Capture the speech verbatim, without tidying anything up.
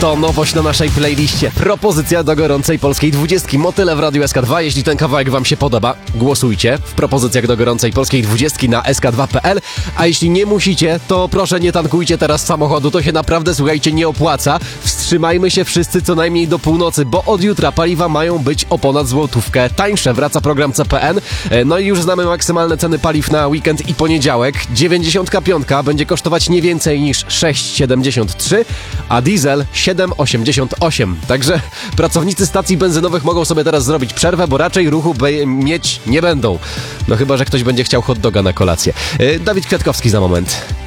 To nowość na naszej playliście. Propozycja do gorącej polskiej dwudziestki. Motyle w Radiu S K dwa. Jeśli ten kawałek wam się podoba, głosujcie w propozycjach do gorącej polskiej dwudziestki na s k dwa kropka p l. A jeśli nie musicie, to proszę nie tankujcie teraz samochodu. To się naprawdę, słuchajcie, nie opłaca. Wstrzymajmy się wszyscy co najmniej do północy, bo od jutra paliwa mają być o ponad złotówkę tańsze. Wraca program C P N. No i już znamy maksymalne ceny paliw na weekend i poniedziałek. dziewięćdziesiątka piątka będzie kosztować nie więcej niż sześć siedemdziesiąt trzy, a diesel siedem osiemdziesiąt osiem. Także pracownicy stacji benzynowych mogą sobie teraz zrobić przerwę, bo raczej ruchu be- mieć nie będą. No chyba że ktoś będzie chciał hot doga na kolację. Yy, Dawid Kwiatkowski za moment.